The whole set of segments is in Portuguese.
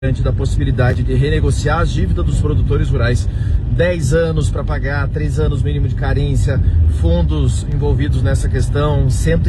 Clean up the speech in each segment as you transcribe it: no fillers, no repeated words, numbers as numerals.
diante da possibilidade de renegociar as dívidas dos produtores rurais. 10 anos para pagar, 3 anos mínimo de carência, fundos envolvidos nessa questão,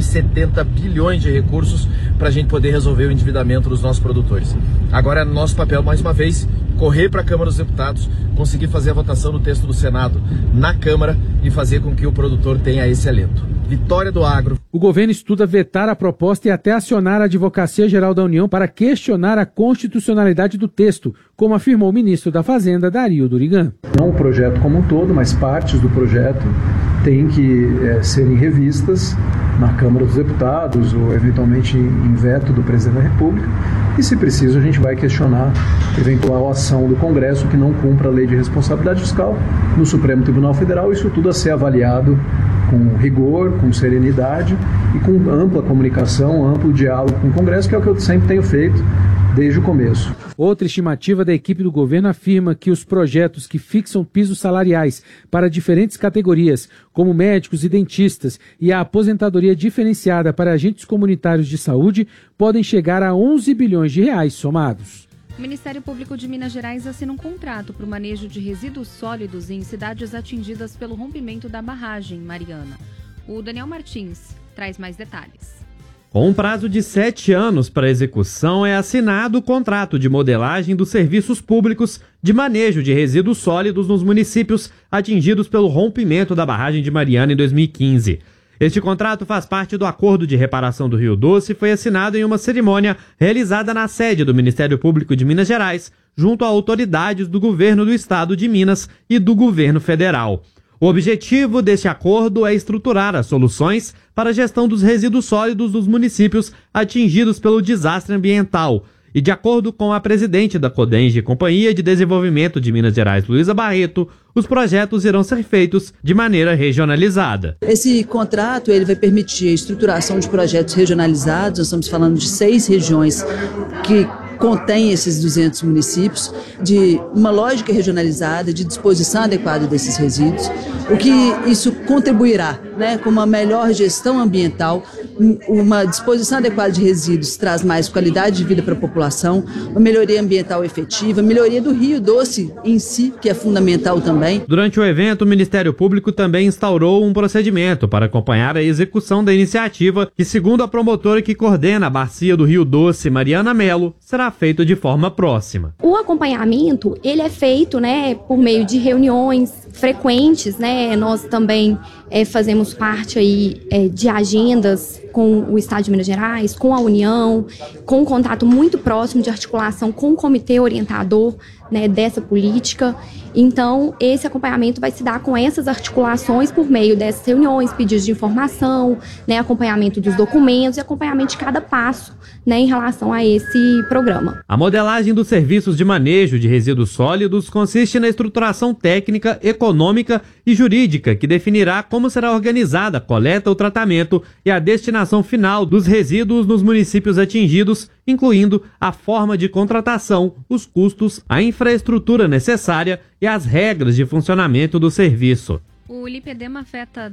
170 bilhões de recursos para a gente poder resolver o endividamento dos nossos produtores. Agora é nosso papel, mais uma vez, correr para a Câmara dos Deputados, conseguir fazer a votação do texto do Senado na Câmara e fazer com que o produtor tenha esse alento. Vitória do agro. O governo estuda vetar a proposta e até acionar a Advocacia Geral da União para questionar a constitucionalidade do texto, como afirmou o ministro da Fazenda, Dario Durigan. Não o projeto como um todo, mas partes do projeto têm que serem revistas na Câmara dos Deputados ou eventualmente em veto do presidente da República. E, se preciso, a gente vai questionar eventual ação do Congresso que não cumpra a lei de responsabilidade fiscal no Supremo Tribunal Federal. Isso tudo a ser avaliado com rigor, com serenidade e com ampla comunicação, amplo diálogo com o Congresso, que é o que eu sempre tenho feito desde o começo. Outra estimativa da equipe do governo afirma que os projetos que fixam pisos salariais para diferentes categorias, como médicos e dentistas, e a aposentadoria diferenciada para agentes comunitários de saúde, podem chegar a 11 bilhões de reais somados. O Ministério Público de Minas Gerais assina um contrato para o manejo de resíduos sólidos em cidades atingidas pelo rompimento da barragem Mariana. O Daniel Martins traz mais detalhes. Com um prazo de 7 anos para execução, é assinado o contrato de modelagem dos serviços públicos de manejo de resíduos sólidos nos municípios atingidos pelo rompimento da barragem de Mariana em 2015. Este contrato faz parte do Acordo de Reparação do Rio Doce e foi assinado em uma cerimônia realizada na sede do Ministério Público de Minas Gerais, junto a autoridades do governo do estado de Minas e do governo federal. O objetivo deste acordo é estruturar as soluções para a gestão dos resíduos sólidos dos municípios atingidos pelo desastre ambiental. E, de acordo com a presidente da CODENGE, Companhia de Desenvolvimento de Minas Gerais, Luísa Barreto, os projetos irão ser feitos de maneira regionalizada. Esse contrato ele vai permitir a estruturação de projetos regionalizados. Nós estamos falando de 6 regiões que contém esses 200 municípios, de uma lógica regionalizada, de disposição adequada desses resíduos, o que isso contribuirá, com uma melhor gestão ambiental. Uma disposição adequada de resíduos traz mais qualidade de vida para a população, uma melhoria ambiental efetiva, melhoria do Rio Doce em si, que é fundamental também. Durante o evento, o Ministério Público também instaurou um procedimento para acompanhar a execução da iniciativa, que, segundo a promotora que coordena a bacia do Rio Doce, Mariana Mello, será feito de forma próxima. O acompanhamento, ele é feito, por meio de reuniões frequentes, Nós também fazemos parte aí de agendas com o Estado de Minas Gerais, com a União, com um contato muito próximo de articulação com o comitê orientador dessa política. Então, esse acompanhamento vai se dar com essas articulações por meio dessas reuniões, pedidos de informação, acompanhamento dos documentos e acompanhamento de cada passo em relação a esse programa. A modelagem dos serviços de manejo de resíduos sólidos consiste na estruturação técnica, econômica e jurídica que definirá como será organizada a coleta, o tratamento e a destinação final dos resíduos nos municípios atingidos, incluindo a forma de contratação, os custos, a infraestrutura necessária e as regras de funcionamento do serviço. O lipedema afeta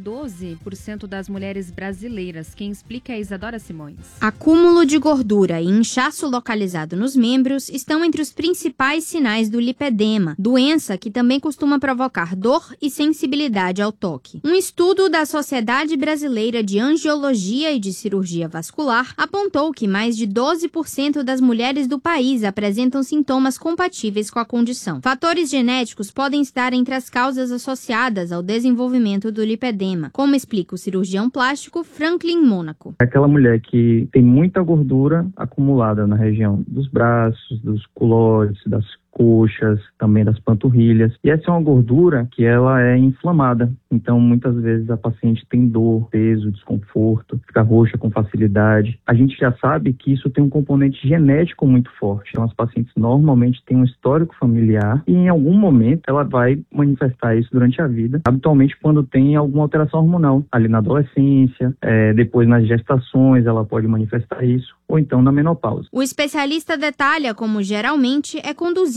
12% das mulheres brasileiras. Quem explica é Isadora Simões. Acúmulo de gordura e inchaço localizado nos membros estão entre os principais sinais do lipedema, doença que também costuma provocar dor e sensibilidade ao toque. Um estudo da Sociedade Brasileira de Angiologia e de Cirurgia Vascular apontou que mais de 12% das mulheres do país apresentam sintomas compatíveis com a condição. Fatores genéticos podem estar entre as causas associadas ao desenvolvimento do lipedema, como explica o cirurgião plástico Franklin Mônaco. Aquela mulher que tem muita gordura acumulada na região dos braços, dos culores, das coxas, também das panturrilhas. E essa é uma gordura que ela é inflamada. Então, muitas vezes a paciente tem dor, peso, desconforto, fica roxa com facilidade. A gente já sabe que isso tem um componente genético muito forte. Então, as pacientes normalmente têm um histórico familiar e em algum momento ela vai manifestar isso durante a vida. Habitualmente quando tem alguma alteração hormonal, ali na adolescência, depois nas gestações ela pode manifestar isso, ou então na menopausa. O especialista detalha como geralmente é conduzido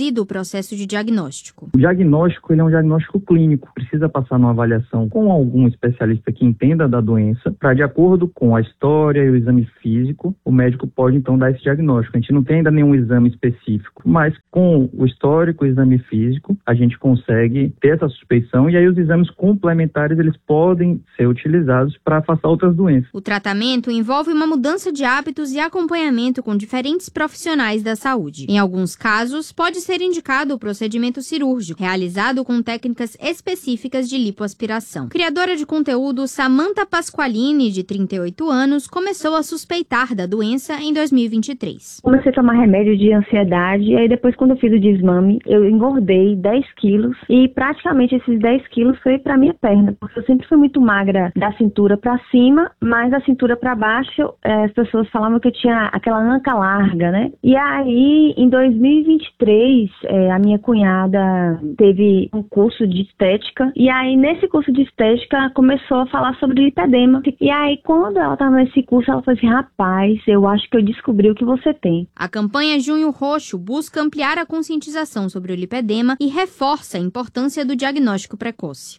reduzido o processo de diagnóstico. O diagnóstico ele é um diagnóstico clínico, precisa passar numa avaliação com algum especialista que entenda da doença, para de acordo com a história e o exame físico, o médico pode então dar esse diagnóstico. A gente não tem ainda nenhum exame específico, mas com o histórico e o exame físico, a gente consegue ter essa suspeição e aí os exames complementares eles podem ser utilizados para afastar outras doenças. O tratamento envolve uma mudança de hábitos e acompanhamento com diferentes profissionais da saúde. Em alguns casos, pode ser indicado o procedimento cirúrgico, realizado com técnicas específicas de lipoaspiração. Criadora de conteúdo Samantha Pasqualini, de 38 anos, começou a suspeitar da doença em 2023. Comecei a tomar remédio de ansiedade e aí depois quando eu fiz o desmame, eu engordei 10 quilos e praticamente esses 10 quilos foi para minha perna, porque eu sempre fui muito magra da cintura para cima, mas da cintura para baixo as pessoas falavam que eu tinha aquela anca larga, né? E aí em 2023 a minha cunhada teve um curso de estética e aí nesse curso de estética começou a falar sobre lipedema e aí quando ela estava nesse curso ela falou assim, rapaz, eu acho que eu descobri o que você tem. A campanha Junho Roxo busca ampliar a conscientização sobre o lipedema e reforça a importância do diagnóstico precoce.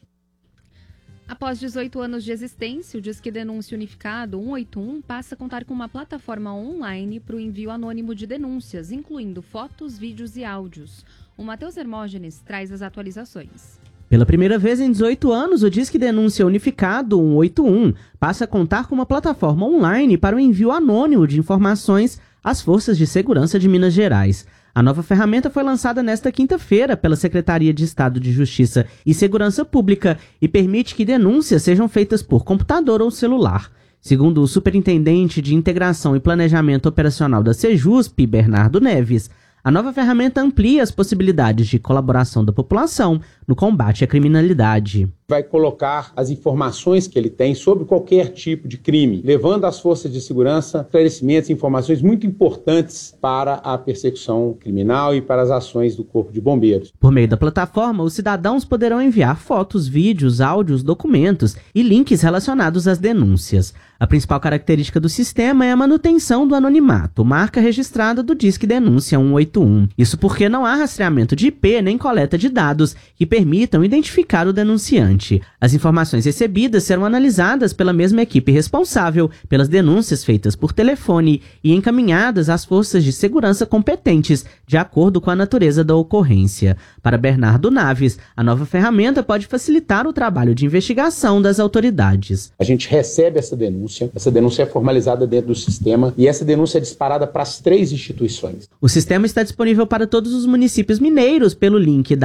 Após 18 anos de existência, o Disque Denúncia Unificado 181 passa a contar com uma plataforma online para o envio anônimo de denúncias, incluindo fotos, vídeos e áudios. O Matheus Hermógenes traz as atualizações. Pela primeira vez em 18 anos, o Disque Denúncia Unificado 181 passa a contar com uma plataforma online para o envio anônimo de informações às Forças de Segurança de Minas Gerais. A nova ferramenta foi lançada nesta quinta-feira pela Secretaria de Estado de Justiça e Segurança Pública e permite que denúncias sejam feitas por computador ou celular. Segundo o Superintendente de Integração e Planejamento Operacional da Sejusp, Bernardo Neves, a nova ferramenta amplia as possibilidades de colaboração da população no combate à criminalidade. Vai colocar as informações que ele tem sobre qualquer tipo de crime, levando às forças de segurança esclarecimentos e informações muito importantes para a persecução criminal e para as ações do Corpo de Bombeiros. Por meio da plataforma, os cidadãos poderão enviar fotos, vídeos, áudios, documentos e links relacionados às denúncias. A principal característica do sistema é a manutenção do anonimato, marca registrada do Disque Denúncia 181. Isso porque não há rastreamento de IP nem coleta de dados que permitam identificar o denunciante. As informações recebidas serão analisadas pela mesma equipe responsável pelas denúncias feitas por telefone e encaminhadas às forças de segurança competentes, de acordo com a natureza da ocorrência. Para Bernardo Naves, a nova ferramenta pode facilitar o trabalho de investigação das autoridades. A gente recebe essa denúncia é formalizada dentro do sistema e essa denúncia é disparada para as 3 instituições. O sistema está disponível para todos os municípios mineiros pelo link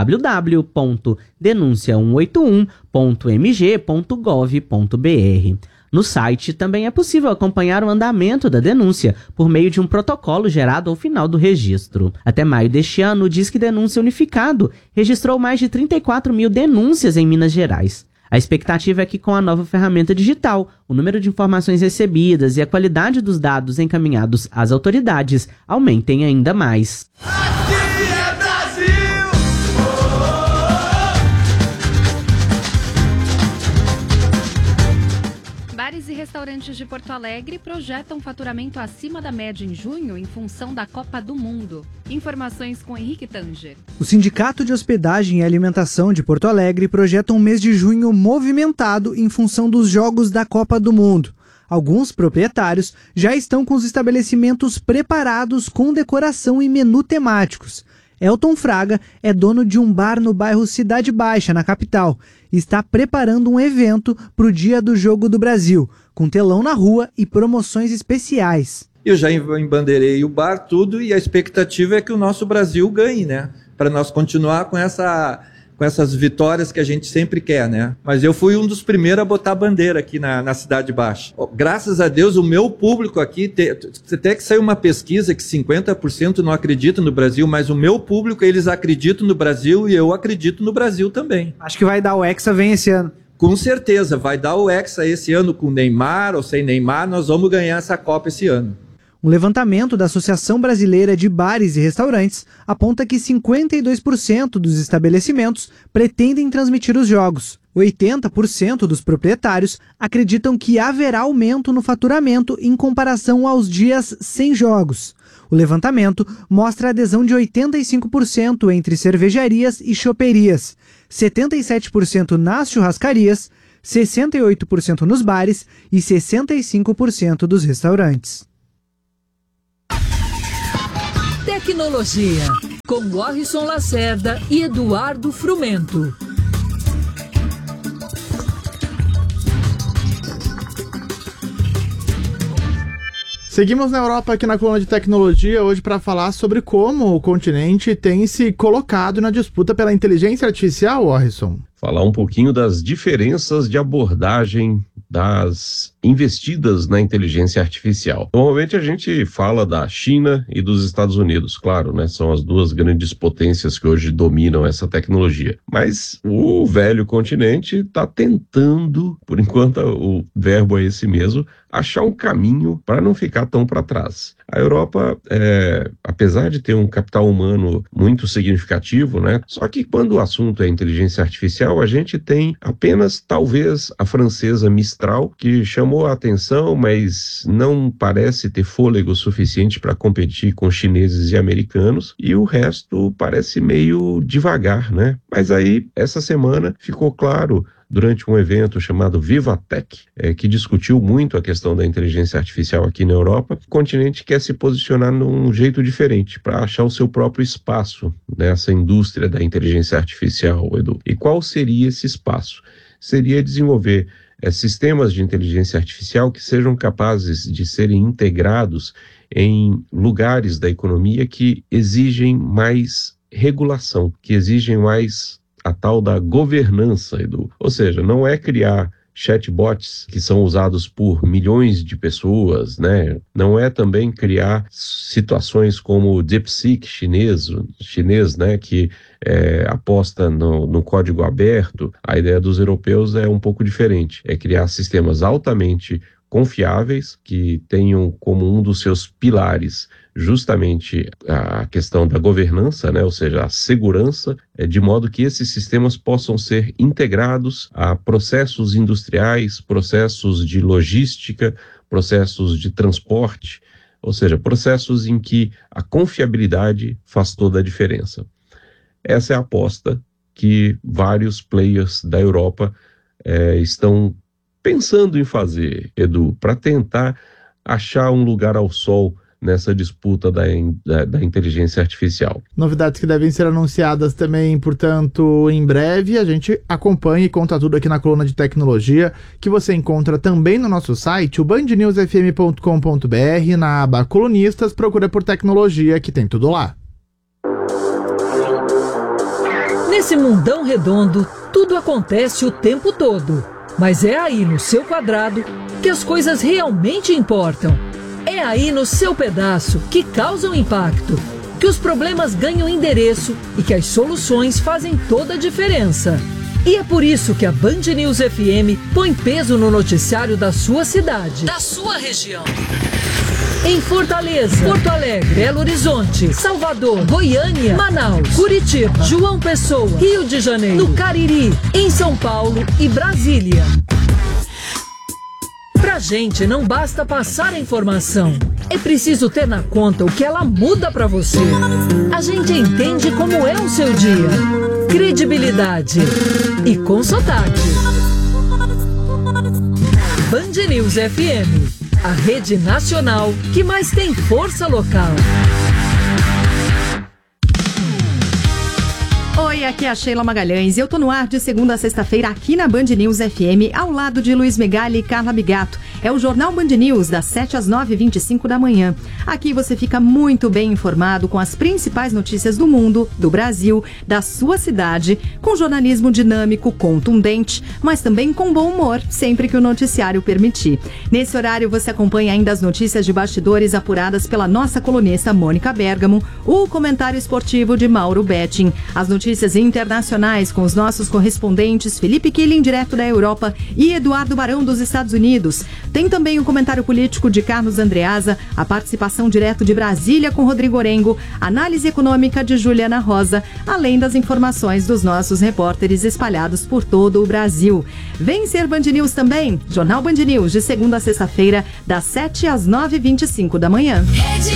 www.denuncia181.mg.gov.br. No site também é possível acompanhar o andamento da denúncia por meio de um protocolo gerado ao final do registro. Até maio deste ano, o Disque Denúncia Unificado registrou mais de 34 mil denúncias em Minas Gerais. A expectativa é que com a nova ferramenta digital, o número de informações recebidas e a qualidade dos dados encaminhados às autoridades aumentem ainda mais. Bares e restaurantes de Porto Alegre projetam faturamento acima da média em junho em função da Copa do Mundo. Informações com Henrique Tanger. O Sindicato de Hospedagem e Alimentação de Porto Alegre projeta um mês de junho movimentado em função dos Jogos da Copa do Mundo. Alguns proprietários já estão com os estabelecimentos preparados com decoração e menu temáticos. Elton Fraga é dono de um bar no bairro Cidade Baixa, na capital, e está preparando um evento para o Dia do Jogo do Brasil, com telão na rua e promoções especiais. Eu já embandeirei o bar, tudo, e a expectativa é que o nosso Brasil ganhe, né? Para nós continuar com essas vitórias que a gente sempre quer, né? Mas eu fui um dos primeiros a botar a bandeira aqui na Cidade Baixa. Graças a Deus, o meu público aqui, até que saiu uma pesquisa que 50% não acredita no Brasil, mas o meu público, eles acreditam no Brasil e eu acredito no Brasil também. Acho que vai dar o Hexa, vem esse ano. Com certeza, vai dar o Hexa esse ano com Neymar ou sem Neymar, nós vamos ganhar essa Copa esse ano. Um levantamento da Associação Brasileira de Bares e Restaurantes aponta que 52% dos estabelecimentos pretendem transmitir os jogos. 80% dos proprietários acreditam que haverá aumento no faturamento em comparação aos dias sem jogos. O levantamento mostra adesão de 85% entre cervejarias e choperias, 77% nas churrascarias, 68% nos bares e 65% dos restaurantes. Tecnologia, com Warrison Lacerda e Eduardo Frumento. Seguimos na Europa aqui na coluna de tecnologia hoje para falar sobre como o continente tem se colocado na disputa pela inteligência artificial, Warrison. Falar um pouquinho das diferenças de abordagem das investidas na inteligência artificial. Normalmente a gente fala da China e dos Estados Unidos, claro, né? São as duas grandes potências que hoje dominam essa tecnologia. Mas o velho continente está tentando, por enquanto o verbo é esse mesmo, achar um caminho para não ficar tão para trás. A Europa, apesar de ter um capital humano muito significativo, né? Só que quando o assunto é inteligência artificial, a gente tem apenas, talvez, a francesa Mistral, que chamou a atenção, mas não parece ter fôlego suficiente para competir com chineses e americanos, e o resto parece meio devagar, né? Mas aí, essa semana, ficou claro, durante um evento chamado Vivatech, que discutiu muito a questão da inteligência artificial aqui na Europa, o continente quer se posicionar num jeito diferente, para achar o seu próprio espaço nessa indústria da inteligência artificial, Edu. E qual seria esse espaço? Seria desenvolver sistemas de inteligência artificial que sejam capazes de serem integrados em lugares da economia que exigem mais regulação, que exigem mais a tal da governança, Edu. Ou seja, não é criar chatbots que são usados por milhões de pessoas, né? Não é também criar situações como o DeepSeek chinês, né? Que aposta no código aberto. A ideia dos europeus é um pouco diferente. É criar sistemas altamente confiáveis, que tenham como um dos seus pilares justamente a questão da governança, né? Ou seja, a segurança, de modo que esses sistemas possam ser integrados a processos industriais, processos de logística, processos de transporte, ou seja, processos em que a confiabilidade faz toda a diferença. Essa é a aposta que vários players da Europa estão pensando em fazer, Edu, para tentar achar um lugar ao sol nessa disputa da inteligência artificial. Novidades que devem ser anunciadas também, portanto, em breve. A gente acompanha e conta tudo aqui na coluna de tecnologia, que você encontra também no nosso site, o bandnewsfm.com.br, na aba Colunistas, procura por tecnologia, que tem tudo lá. Nesse mundão redondo, tudo acontece o tempo todo. Mas é aí no seu quadrado que as coisas realmente importam. É aí no seu pedaço que causam impacto, que os problemas ganham endereço e que as soluções fazem toda a diferença. E é por isso que a Band News FM põe peso no noticiário da sua cidade, da sua região. Em Fortaleza, Porto Alegre, Belo Horizonte, Salvador, Goiânia, Manaus, Curitiba, João Pessoa, Rio de Janeiro, no Cariri, em São Paulo e Brasília. Pra gente não basta passar a informação, é preciso ter na conta o que ela muda pra você. A gente entende como é o seu dia. Credibilidade e com sotaque. Band News FM. A rede nacional que mais tem força local. Oi, aqui é a Sheila Magalhães e eu tô no ar de segunda a sexta-feira aqui na Band News FM, ao lado de Luiz Megali e Carla Bigato. É o Jornal Band News, das 7 às 9h25 da manhã. Aqui você fica muito bem informado com as principais notícias do mundo, do Brasil, da sua cidade, com jornalismo dinâmico, contundente, mas também com bom humor, sempre que o noticiário permitir. Nesse horário você acompanha ainda as notícias de bastidores apuradas pela nossa colunista Mônica Bergamo, o comentário esportivo de Mauro Betting, as notícias internacionais com os nossos correspondentes Felipe Killing, direto da Europa, e Eduardo Barão, dos Estados Unidos. Tem também o comentário político de Carlos Andreasa, a participação direto de Brasília com Rodrigo Orengo, análise econômica de Juliana Rosa, além das informações dos nossos repórteres espalhados por todo o Brasil. Vem ser Band News também, Jornal Band News, de segunda a sexta-feira, das 7 às 9h25 da manhã.